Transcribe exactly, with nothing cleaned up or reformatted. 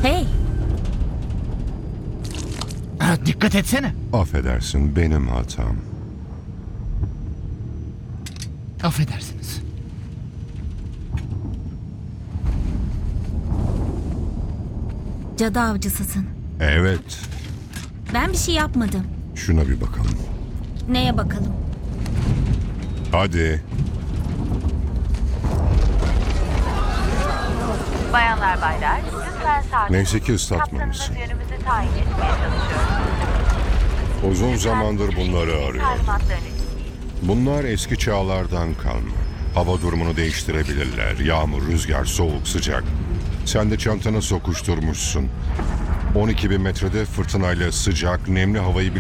Hey, Ha, dikkat etsene. Affedersin, benim hatam. Affedersiniz. cadı avcısısın. Evet, Ben bir şey yapmadım. şuna bir bakalım. Neye bakalım? Hadi. Bayanlar baylar, lütfen sakin. Neyse ki ıslatmamışsın. Kaptanınız yönümüzü tayin etmeye çalışıyor. Uzun zamandır bunları arıyor. Talimatlarını dinleyin. Bunlar eski çağlardan kalma. Hava durumunu değiştirebilirler. Yağmur, rüzgar, soğuk, sıcak. Sen de çantana sokuşturmuşsun. on iki bin metrede fırtınayla sıcak, nemli havayı bile